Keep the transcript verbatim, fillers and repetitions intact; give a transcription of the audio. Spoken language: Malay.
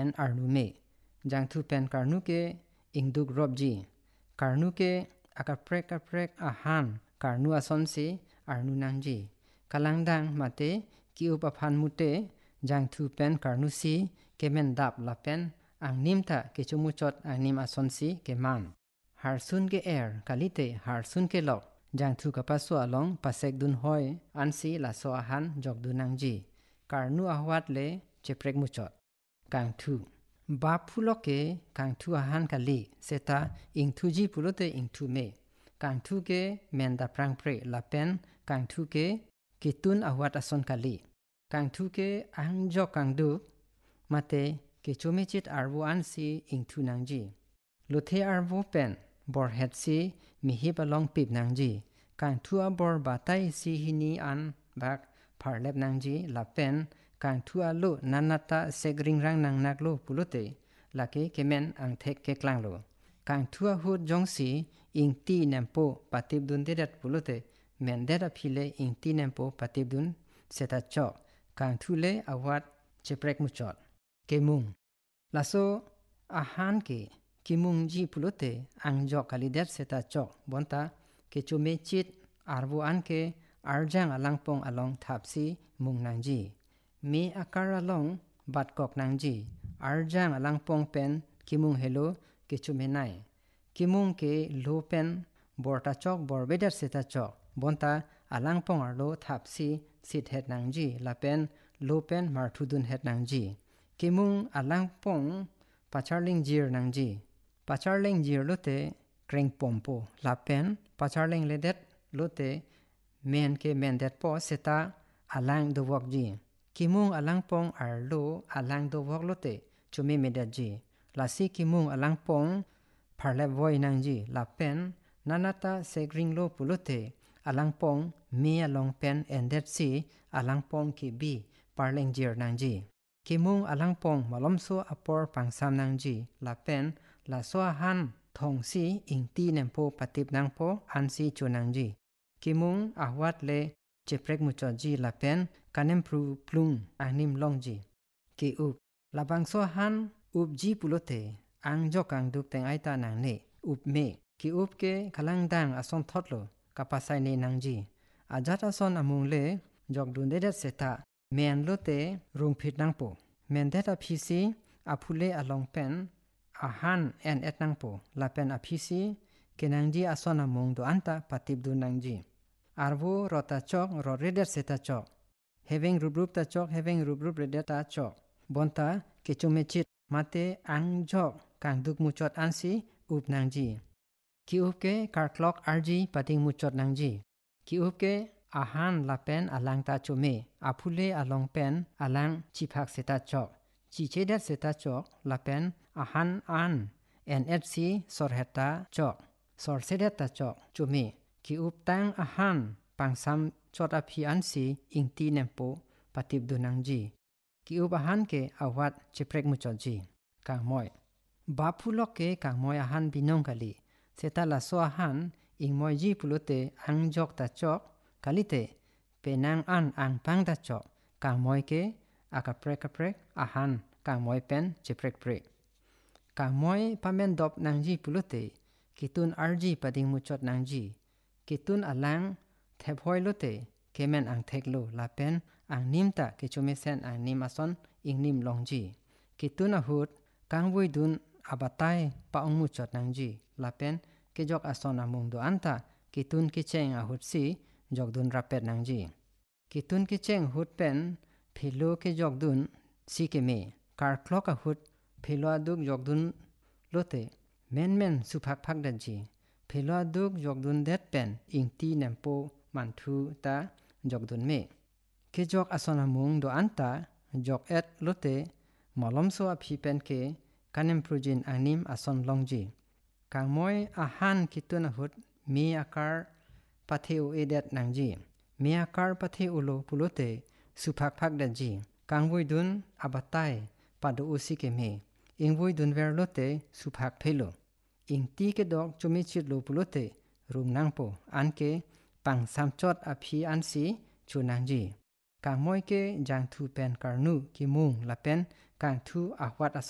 arnu me jang thu pen karnu ke ingduk robji karnu ke akaprek kaprek ahan karnu ason se arnu nangji kalangdang mate ki upaphan mute jang thu pen karnu si kemen dap la pen ang nimta ke chumuchot ang nim ason si keman harsun ke air kalite harsun ke lok jang thu kapasu along pasek dun hoy ansi la so ahan jok dunangji karnu ahwat le cheprek muchot kang thu ba phuloke kang thu ahan kali seta ing thu ji pulote ing thu me kang thu ke menda prang pre la pen kang thu ke kitun ahwat ason kali kang thu ke ang jok kang du mate ke chomechit arbu ansi ing thu nangji lothe arbu pen bor het si mihi balong pip nangji kang thu abor batai si hini an bak pharlep nangji la pen kang thu alu nanata segring rang nang naklo pulote lake kemen ang thek ke klang lo kang thu hu jongsi ing ti nempo patip dun dedat pulote men deda phile ing ti nempo patip dun seta chok kang thu le awat cheprek muchot kemung laso ahan ke kimung ji pulote ang jok kalidet seta chok bonta ke chume chit arbu an ke arjang alangpong along thapsi mung nangji me akar along batkok nangji arjang alangpong pen kimung helo ke chume nai kimung ke lo pen borta chok borbeder seta chok bonta alangpong arlo thapsi sit het nangji la pen lo pen marthudun het nangji kimung alangpong pacharling jir nangji pacharling jir lote kreng pompo la pen pacharling ledet lote men ke men det po seta alang do wok ji kimung alangpong arlo alang do wok lote chumi medat ji lasi kimung alangpong pharlep voi nangji la pen nanata segring lo pulote alangpong me along pen endet si alangpong ki bi parleng jir nangji kimung alangpong malomso apor pangsam nangji la pen la so han thong si ingti nempo patip nangpo ansi chunangji kimung ahwat le cheprek muchoji la pen kanem pru plung anim longji ki up labang so han up ji pulote ang jokang duk teng aita nang ne up me ki up ke khalangdang ason thotlo kapasai ne nangji ajat ason amung le jok dun dedet seta men lote rungphit nangpo men deta phisi aphule along pen ahan en et nangpo la pen aphisi kenangji ason amung do anta patip du nangji arbo rota chok ro redet seta chok having rubrup ta chok having rubrup redet ta chok bonta kechume chit mate ang jok kang duk muchot ansi up nangji ki up ke kar clock rg pating muchot nangji ki up ke ahan la pen alang ta chume aphule along pen alang chiphak seta chok chi chedet seta chok la pen ahan an nfc sorheta chok sor sedet ta chok chume ki up tang ahan pangsam chot aphi ansi ingti nempo patip dunangji ki up ahan ke awat cheprek muchotji kang moy bapulok ke kang moy ahan binong kali seta la so ahan ing moy ji pulote ang jok ta chok kalite penang an ang pang ta chok kang moy ke akaprek kaprek ahan kang moy pen cheprek prek kang moy pamen dop nangji pulote kitun rg pading muchot nangji kitun alang thephoy lote kemen ang theklo la pen ang nimta ke chomesen ang nim ason ing nim longji kitun ahut kang buidun abatai paong muchot nangji la pen ke jok ason amung do anta kitun ki cheng ahut si jok dun rapet nangji kitun ki cheng hut pen philo ke jok dun si ke me kar clock ahut philo aduk jok dun lote men men suphak phak danji philo aduk jok dun det pen ingti nempo manthu ta jok dun me ke jok ason amung do anta jok et lote malomso aphi pen ke kanem prujin anim ason longji kang moy ahan kitun ahut mi akar patheu edet nangji mi akar patheu ulo pulote suphak phak danji kang buidun abatai padu usi ke me ing buidun verlote suphak phelo ing ti ke dok chumi chitlo pulote rung nangpo anke pang samchot aphi ansi chunangji kang moy ke jang thu pen karnu ki mung la pen kang thu ahwat